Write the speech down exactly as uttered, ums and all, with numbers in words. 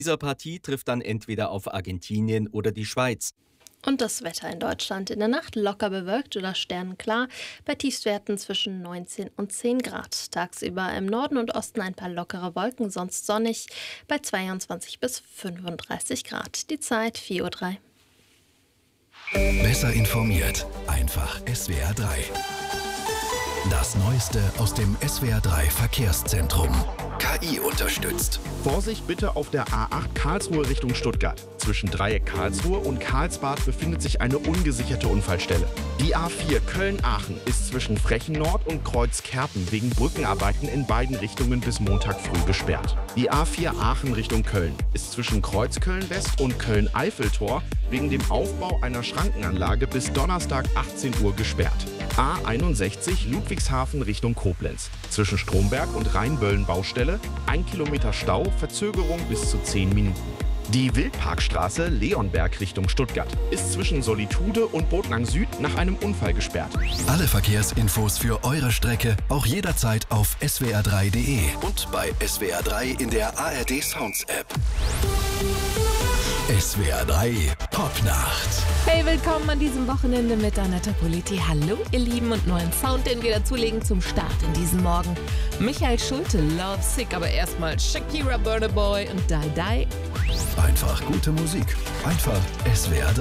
Dieser Partie trifft dann entweder auf Argentinien oder die Schweiz. Und das Wetter in Deutschland in der Nacht locker bewölkt oder sternenklar, bei Tiefstwerten zwischen neunzehn und zehn Grad. Tagsüber im Norden und Osten ein paar lockere Wolken, sonst sonnig, bei zweiundzwanzig bis fünfunddreißig Grad. Die Zeit vier Uhr drei. Besser informiert, einfach S W R drei. Das Neueste aus dem S W R drei Verkehrszentrum. K I unterstützt. Vorsicht bitte auf der A acht Karlsruhe Richtung Stuttgart. Zwischen Dreieck Karlsruhe und Karlsbad befindet sich eine ungesicherte Unfallstelle. Die A vier Köln-Aachen ist zwischen Frechen Nord und Kreuzkerpen wegen Brückenarbeiten in beiden Richtungen bis Montag früh gesperrt. Die A vier Aachen Richtung Köln ist zwischen Kreuzköln-West und Köln-Eiffeltor wegen dem Aufbau einer Schrankenanlage bis Donnerstag achtzehn Uhr gesperrt. A einundsechzig Ludwigshafen Richtung Koblenz. Zwischen Stromberg und Rheinböllen-Baustelle, ein Kilometer Stau, Verzögerung bis zu zehn Minuten. Die Wildparkstraße Leonberg Richtung Stuttgart ist zwischen Solitude und Botlang Süd nach einem Unfall gesperrt. Alle Verkehrsinfos für eure Strecke auch jederzeit auf S W R drei punkt de und bei S W R drei in der A R D Sounds App. S W R drei Popnacht. Hey, willkommen an diesem Wochenende mit Anetta Politi. Hallo, ihr Lieben, und neuen Sound, den wir dazulegen zum Start in diesen Morgen. Michael Schulte, Love Sick, aber erstmal Shakira, Burna Boy und Die Die. Einfach gute Musik. Einfach S W R drei.